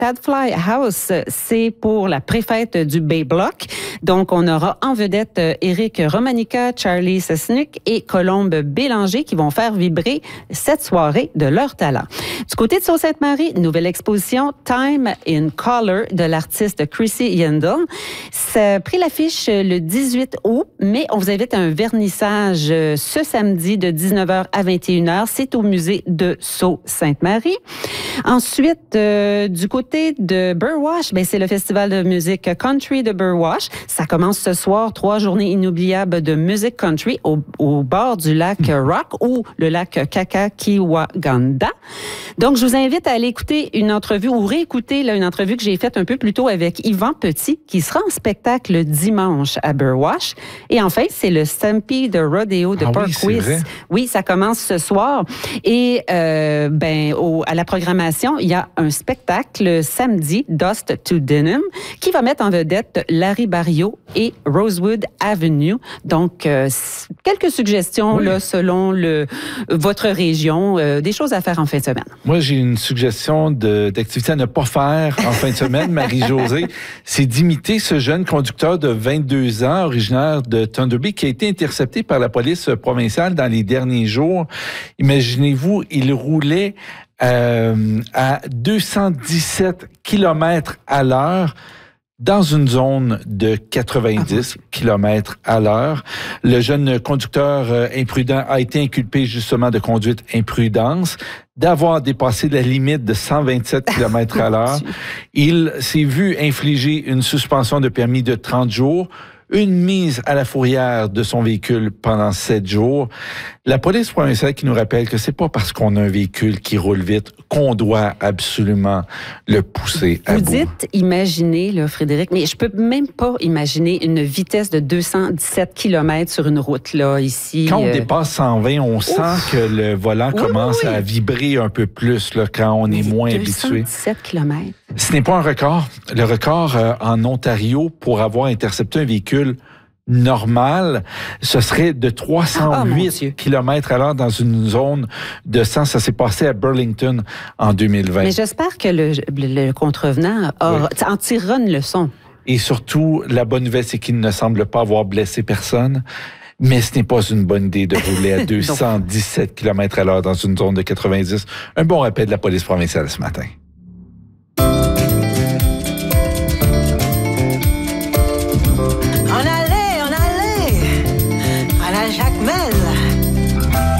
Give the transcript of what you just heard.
Tadfly House, c'est pour la préfète du Bay Block. Donc, on aura en vedette Éric Romanica, Charlie Sesnick et Colombe Bélanger qui vont faire vibrer cette soirée de leur talent. Du côté de Sault-Sainte-Marie, nouvelle exposition Time in Color de l'artiste Chrissy Yandel. Ça a pris l'affiche le 18 août, mais on vous invite à un vernissage ce samedi de 19h à 21h. C'est au musée de Sault-Sainte-Marie. Ensuite, du côté de Burwash, c'est le festival de musique country de Burwash. Ça commence ce soir, 3 journées inoubliables de musique country au bord du lac Rock ou le lac Kakakiwaganda. Donc, je vous invite à aller écouter une entrevue ou réécouter une entrevue que j'ai faite un peu plus tôt avec Yvan Petit, qui sera en spectacle dimanche à Burwash. Et enfin, c'est le Stampede Rodeo de Parkwiss. Oui, ça commence ce soir. Et à la programmation, il y a un spectacle samedi, Dust to Denim, qui va mettre en vedette Larry Barrio et Rosewood Avenue. Donc, quelques suggestions là, selon votre région, des choses à faire en fin de semaine. Moi, j'ai une suggestion d'activité à ne pas faire en fin de semaine, Marie-Josée. C'est d'imiter ce jeune conducteur de 22 ans, originaire de Thunder Bay, qui a été intercepté par la police provinciale dans les derniers jours. Imaginez-vous, il roulait à 217 km à l'heure dans une zone de 90 km à l'heure. Le jeune conducteur imprudent a été inculpé justement de conduite imprudence, d'avoir dépassé la limite de 127 km à l'heure. Il s'est vu infliger une suspension de permis de 30 jours, une mise à la fourrière de son véhicule pendant 7 jours. La police provinciale qui nous rappelle que c'est pas parce qu'on a un véhicule qui roule vite qu'on doit absolument le pousser à bout. Vous dites, imaginez, là, Frédéric, mais je peux même pas imaginer une vitesse de 217 km sur une route, là, ici. Quand on dépasse 120, on sent que le volant commence à vibrer un peu plus, là, quand on est moins habitué. 217 km. Ce n'est pas un record. Le record en Ontario pour avoir intercepté un véhicule normal, ce serait de 308 km à l'heure dans une zone de 100. Ça s'est passé à Burlington en 2020. Mais j'espère que le contrevenant en tirera une leçon. Et surtout, la bonne nouvelle, c'est qu'il ne semble pas avoir blessé personne. Mais ce n'est pas une bonne idée de rouler à 217 km à l'heure dans une zone de 90. Un bon rappel de la police provinciale ce matin.